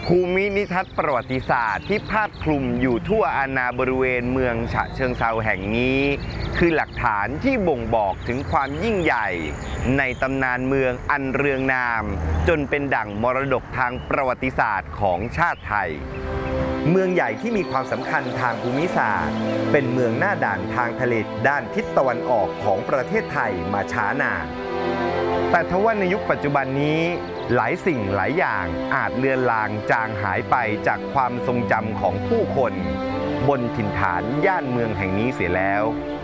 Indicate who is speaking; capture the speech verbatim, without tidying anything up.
Speaker 1: ภูมินิทัศน์ประวัติศาสตร์ที่พาดคลุมอยู่ทั่วอาณาบริเวณเมืองฉะเชิงเทราแห่งนี้คือหลักฐานที่บ่งบอกถึงความยิ่งใหญ่ในตำนานเมืองอันเรืองนามจนเป็นดั่งมรดกทางประวัติศาสตร์ของชาติไทยเมืองใหญ่ที่มีความสำคัญทางภูมิศาสตร์เป็นเมืองหน้าด่านทางทะเลด้านทิศตะวันออกของประเทศไทยมาช้านานแต่ทว่าในยุคปัจจุบันนี้หลายสิ่งหลายอย่างอาจเลือนลางจางหายไปจากความทรงจำของผู้คนบนถิ่นฐานย่านเมืองแห่งนี้เสียแล้ว